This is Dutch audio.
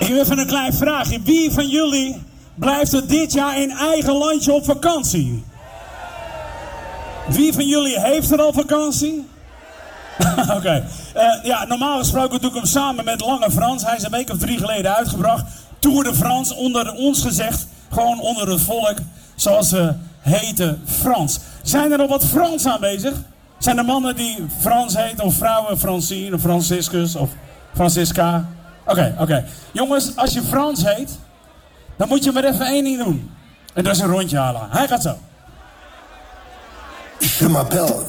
Ik heb even een klein vraagje. Wie van jullie blijft er dit jaar in eigen landje op vakantie? Wie van jullie heeft er al vakantie? Oké. Ja, normaal gesproken doe ik hem samen met Lange Frans. Hij is een week of 3 geleden uitgebracht. Tour de France, onder ons gezegd. Gewoon onder het volk, zoals ze heten, Frans. Zijn er nog wat Frans aanwezig? Zijn er mannen die Frans heten, of vrouwen Francine, of Franciscus, of Francisca? Oké. Jongens, als je Frans heet, dan moet je maar even 1 ding doen. En dat is een rondje halen. Hij gaat zo. Je m'appelle